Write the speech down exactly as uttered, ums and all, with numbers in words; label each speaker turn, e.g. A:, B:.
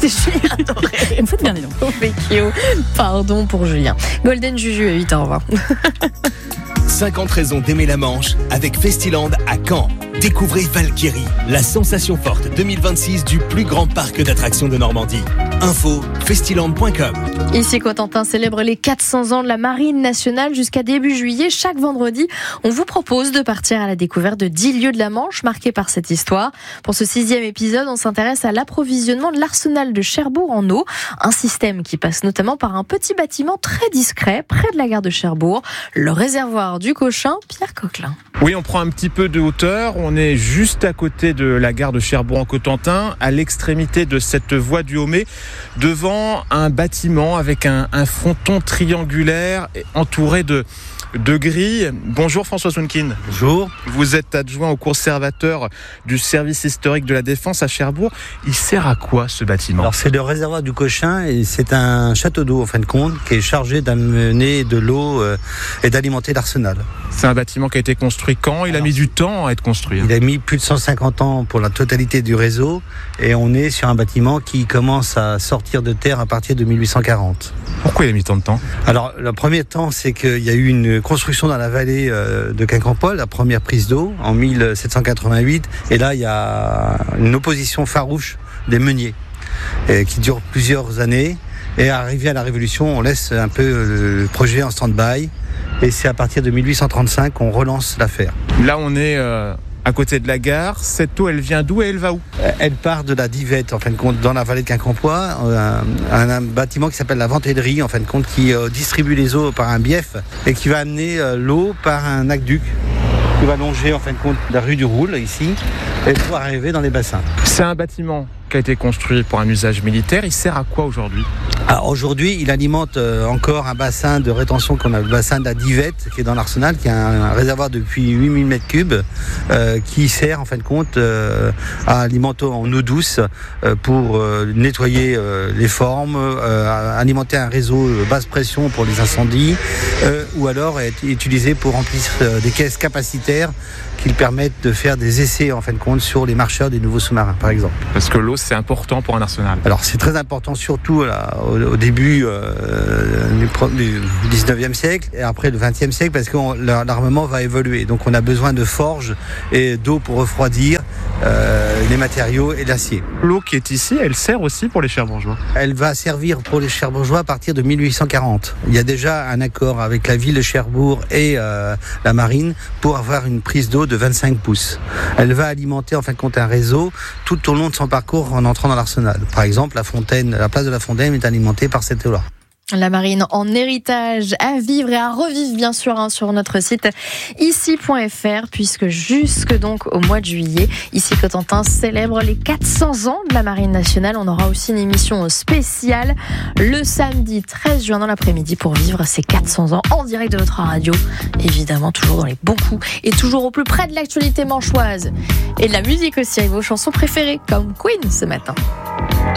A: C'était Julien Doré.
B: Vous faites bien, dis donc.
A: Au Vecchio. Pardon pour Julien. Golden Juju à huit heures vingt.
C: cinquante raisons d'aimer la Manche avec Festiland à Caen. Découvrez Valkyrie, la sensation forte deux mille vingt-six du plus grand parc d'attractions de Normandie. Info festiland point com.
A: Ici, Cotentin célèbre les quatre cents ans de la Marine nationale jusqu'à début juillet. Chaque vendredi, on vous propose de partir à la découverte de dix lieux de la Manche marqués par cette histoire. Pour ce sixième épisode, on s'intéresse à l'approvisionnement de l'arsenal de Cherbourg en eau. Un système qui passe notamment par un petit bâtiment très discret près de la gare de Cherbourg, le réservoir du Cochin, Pierre Coquelin.
D: Oui, on prend un petit peu de hauteur. On est juste à côté de la gare de Cherbourg en Cotentin, à l'extrémité de cette voie du Haut-Mai, devant un bâtiment avec un, un fronton triangulaire entouré de, de grilles. Bonjour François Sounkin.
E: Bonjour.
D: Vous êtes adjoint au conservateur du service historique de la Défense à Cherbourg. Il sert à quoi ce bâtiment ?
E: Alors c'est le réservoir du Cochin et c'est un château d'eau en fin de compte qui est chargé d'amener de l'eau euh, et d'alimenter l'arsenal.
D: C'est un bâtiment qui a été construit quand ? Il Alors, a mis du temps à être construit.
E: Il a mis plus de cent cinquante ans pour la totalité du réseau et on est sur un bâtiment qui commence à sortir de terre à partir de mille huit cent quarante.
D: Pourquoi il a mis tant de temps ?
E: Alors le premier temps, c'est qu'il y a eu une construction dans la vallée de Quincampoix, la première prise d'eau en mille sept cent quatre-vingt-huit, et là il y a une opposition farouche des meuniers et qui dure plusieurs années, et arrivé à la Révolution, on laisse un peu le projet en stand-by. Et c'est à partir de mille huit cent trente-cinq qu'on relance l'affaire.
D: Là, on est euh, à côté de la gare. Cette eau, elle vient d'où et elle va où ?
E: Elle part de la Divette, en fin de compte, dans la vallée de Quincampoix, un, un, un bâtiment qui s'appelle la Ventellerie, en fin de compte, qui euh, distribue les eaux par un bief et qui va amener euh, l'eau par un aqueduc qui va longer, en fin de compte, la rue du Roule, ici, et pour arriver dans les bassins.
D: C'est un bâtiment qui a été construit pour un usage militaire. Il sert à quoi aujourd'hui ?
E: Alors aujourd'hui, il alimente euh, encore un bassin de rétention qu'on a le bassin de la Divette, qui est dans l'Arsenal, qui est un, un réservoir depuis huit mille mètres cubes, euh, qui sert en fin de compte euh, à alimenter en eau douce euh, pour euh, nettoyer euh, les formes, euh, alimenter un réseau euh, basse pression pour les incendies, euh, ou alors être utilisé pour remplir euh, des caisses capacitaires qui permettent de faire des essais en fin de compte sur les marcheurs des nouveaux sous-marins, par exemple.
D: Parce que l'eau, c'est important pour un arsenal.
E: Alors c'est très important, surtout là, au, au début euh, du dix-neuvième siècle et après le vingtième siècle, parce que on, l'armement va évoluer. Donc on a besoin de forges et d'eau pour refroidir euh, les matériaux et l'acier.
D: L'eau qui est ici, elle sert aussi pour les Cherbourgeois ?
E: Elle va servir pour les Cherbourgeois à partir de mille huit cent quarante. Il y a déjà un accord avec la ville de Cherbourg et euh, la marine pour avoir une prise d'eau de vingt-cinq pouces. Elle va alimenter en fin de compte un réseau tout au long de son parcours en entrant dans l'arsenal. Par exemple, la fontaine, la place de la Fontaine est alimentée par cette eau-là.
A: La marine en héritage à vivre et à revivre bien sûr hein, sur notre site ici point f r, puisque jusque donc au mois de juillet, ici Cotentin célèbre les quatre cents ans de la marine nationale. On aura aussi une émission spéciale le samedi treize juin dans l'après-midi pour vivre ces quatre cents ans en direct de votre radio, évidemment toujours dans les bons coups et toujours au plus près de l'actualité manchoise et de la musique aussi avec vos chansons préférées comme Queen ce matin.